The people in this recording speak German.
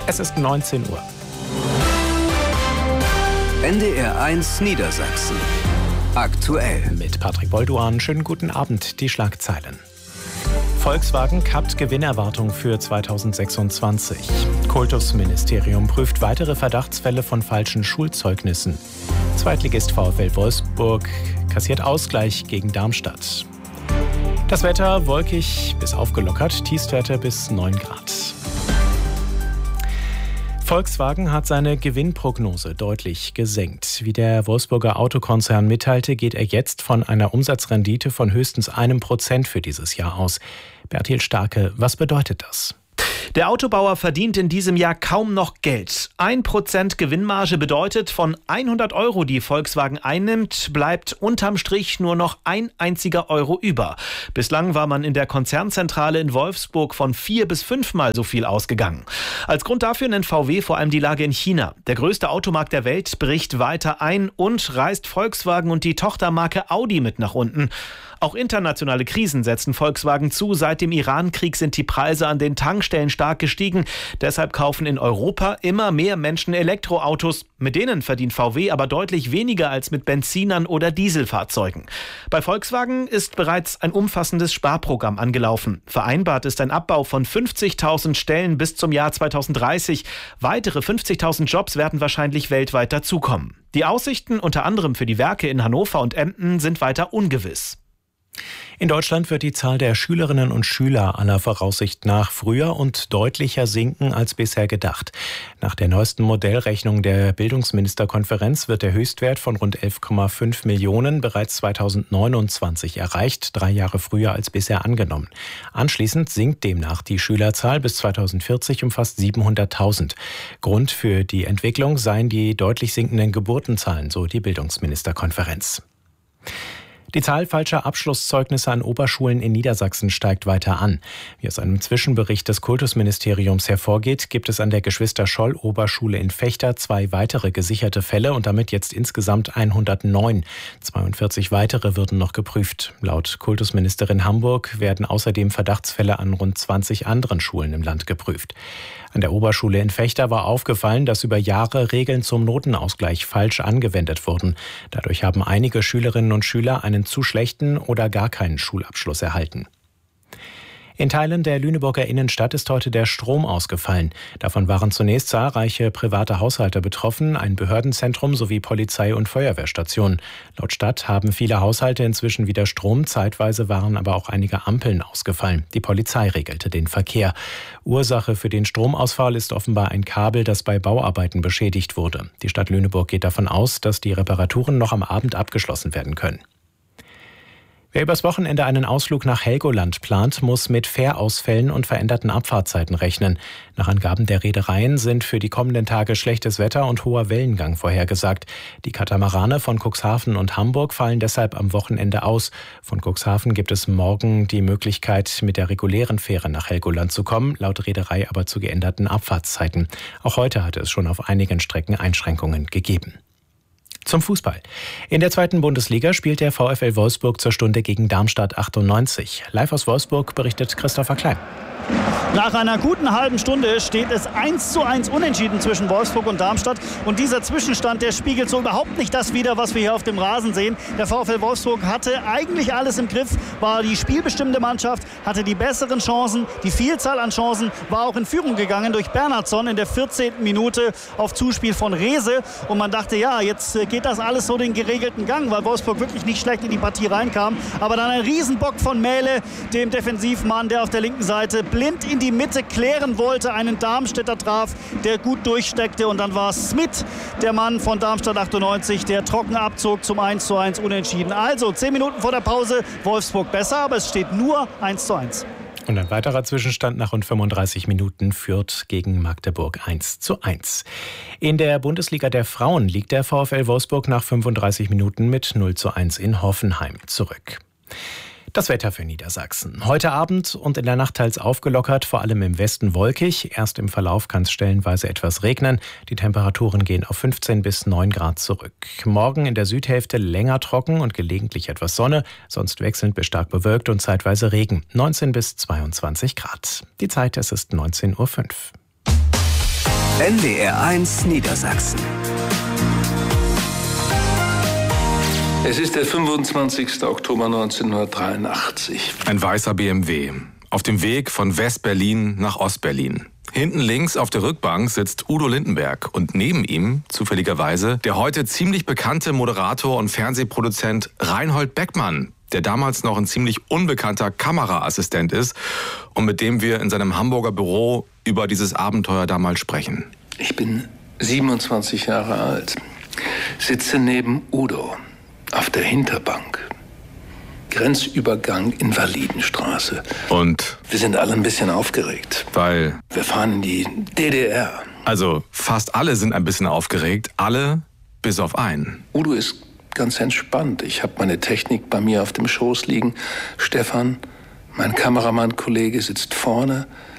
Es ist 19 Uhr. NDR 1 Niedersachsen. Aktuell. Mit Patrick Bolduan. Schönen guten Abend. Die Schlagzeilen. Volkswagen kappt Gewinnerwartung für 2026. Kultusministerium prüft weitere Verdachtsfälle von falschen Schulzeugnissen. Zweitligist VfL Wolfsburg kassiert Ausgleich gegen Darmstadt. Das Wetter wolkig bis aufgelockert, Tiefstwerte bis 9 Grad. Volkswagen hat seine Gewinnprognose deutlich gesenkt. Wie der Wolfsburger Autokonzern mitteilte, geht er jetzt von einer Umsatzrendite von höchstens 1% für dieses Jahr aus. Bertil Starke, was bedeutet das? Der Autobauer verdient in diesem Jahr kaum noch Geld. 1% Gewinnmarge bedeutet, von 100 Euro, die Volkswagen einnimmt, bleibt unterm Strich nur noch ein einziger Euro über. Bislang war man in der Konzernzentrale in Wolfsburg von 4- bis 5-mal so viel ausgegangen. Als Grund dafür nennt VW vor allem die Lage in China. Der größte Automarkt der Welt bricht weiter ein und reißt Volkswagen und die Tochtermarke Audi mit nach unten. Auch internationale Krisen setzen Volkswagen zu. Seit dem Iran-Krieg sind die Preise an den Tankstellen stark gestiegen. Deshalb kaufen in Europa immer mehr Menschen Elektroautos. Mit denen verdient VW aber deutlich weniger als mit Benzinern oder Dieselfahrzeugen. Bei Volkswagen ist bereits ein umfassendes Sparprogramm angelaufen. Vereinbart ist ein Abbau von 50.000 Stellen bis zum Jahr 2030. Weitere 50.000 Jobs werden wahrscheinlich weltweit dazukommen. Die Aussichten unter anderem für die Werke in Hannover und Emden sind weiter ungewiss. In Deutschland wird die Zahl der Schülerinnen und Schüler aller Voraussicht nach früher und deutlicher sinken als bisher gedacht. Nach der neuesten Modellrechnung der Bildungsministerkonferenz wird der Höchstwert von rund 11,5 Millionen bereits 2029 erreicht, 3 Jahre früher als bisher angenommen. Anschließend sinkt demnach die Schülerzahl bis 2040 um fast 700.000. Grund für die Entwicklung seien die deutlich sinkenden Geburtenzahlen, so die Bildungsministerkonferenz. Die Zahl falscher Abschlusszeugnisse an Oberschulen in Niedersachsen steigt weiter an. Wie aus einem Zwischenbericht des Kultusministeriums hervorgeht, gibt es an der Geschwister-Scholl-Oberschule in Vechta 2 weitere gesicherte Fälle und damit jetzt insgesamt 109. 42 weitere würden noch geprüft. Laut Kultusministerin Hamburg werden außerdem Verdachtsfälle an rund 20 anderen Schulen im Land geprüft. An der Oberschule in Vechta war aufgefallen, dass über Jahre Regeln zum Notenausgleich falsch angewendet wurden. Dadurch haben einige Schülerinnen und Schüler einen zu schlechten oder gar keinen Schulabschluss erhalten. In Teilen der Lüneburger Innenstadt ist heute der Strom ausgefallen. Davon waren zunächst zahlreiche private Haushalte betroffen, ein Behördenzentrum sowie Polizei- und Feuerwehrstationen. Laut Stadt haben viele Haushalte inzwischen wieder Strom, zeitweise waren aber auch einige Ampeln ausgefallen. Die Polizei regelte den Verkehr. Ursache für den Stromausfall ist offenbar ein Kabel, das bei Bauarbeiten beschädigt wurde. Die Stadt Lüneburg geht davon aus, dass die Reparaturen noch am Abend abgeschlossen werden können. Wer übers Wochenende einen Ausflug nach Helgoland plant, muss mit Fährausfällen und veränderten Abfahrtzeiten rechnen. Nach Angaben der Reedereien sind für die kommenden Tage schlechtes Wetter und hoher Wellengang vorhergesagt. Die Katamarane von Cuxhaven und Hamburg fallen deshalb am Wochenende aus. Von Cuxhaven gibt es morgen die Möglichkeit, mit der regulären Fähre nach Helgoland zu kommen, laut Reederei aber zu geänderten Abfahrtszeiten. Auch heute hatte es schon auf einigen Strecken Einschränkungen gegeben. Zum Fußball. In der 2. Bundesliga spielt der VfL Wolfsburg zur Stunde gegen Darmstadt 98. Live aus Wolfsburg berichtet Christopher Klein. Nach einer guten halben Stunde steht es 1:1 unentschieden zwischen Wolfsburg und Darmstadt. Und dieser Zwischenstand, der spiegelt so überhaupt nicht das wider, was wir hier auf dem Rasen sehen. Der VfL Wolfsburg hatte eigentlich alles im Griff, war die spielbestimmende Mannschaft, hatte die besseren Chancen, die Vielzahl an Chancen, war auch in Führung gegangen durch Bernhardsson in der 14. Minute auf Zuspiel von Rehse. Und man dachte, ja, jetzt geht das alles so den geregelten Gang, weil Wolfsburg wirklich nicht schlecht in die Partie reinkam. Aber dann ein Riesenbock von Mähle, dem Defensivmann, der auf der linken Seite blind in die Mitte klären wollte, einen Darmstädter traf, der gut durchsteckte, und dann war Smith, der Mann von Darmstadt 98, der trocken abzog zum 1:1 unentschieden. Also 10 Minuten vor der Pause, Wolfsburg besser, aber es steht nur 1:1. Und ein weiterer Zwischenstand nach rund 35 Minuten: Fürth gegen Magdeburg 1:1. In der Bundesliga der Frauen liegt der VfL Wolfsburg nach 35 Minuten mit 0:1 in Hoffenheim zurück. Das Wetter für Niedersachsen. Heute Abend und in der Nacht teils aufgelockert, vor allem im Westen wolkig. Erst im Verlauf kann es stellenweise etwas regnen. Die Temperaturen gehen auf 15 bis 9 Grad zurück. Morgen in der Südhälfte länger trocken und gelegentlich etwas Sonne, sonst wechselnd bis stark bewölkt und zeitweise Regen. 19 bis 22 Grad. Die Zeit, es ist 19:05 Uhr. NDR1 Niedersachsen. Es ist der 25. Oktober 1983. Ein weißer BMW. Auf dem Weg von West-Berlin nach Ost-Berlin. Hinten links auf der Rückbank sitzt Udo Lindenberg und neben ihm, zufälligerweise, der heute ziemlich bekannte Moderator und Fernsehproduzent Reinhold Beckmann, der damals noch ein ziemlich unbekannter Kameraassistent ist und mit dem wir in seinem Hamburger Büro über dieses Abenteuer damals sprechen. Ich bin 27 Jahre alt, sitze neben Udo auf der Hinterbank. Grenzübergang Invalidenstraße. Und? Wir sind alle ein bisschen aufgeregt. Weil? Wir fahren in die DDR. Also fast alle sind ein bisschen aufgeregt, alle bis auf einen. Udo ist ganz entspannt. Ich habe meine Technik bei mir auf dem Schoß liegen. Stefan, mein Kameramann-Kollege, sitzt vorne.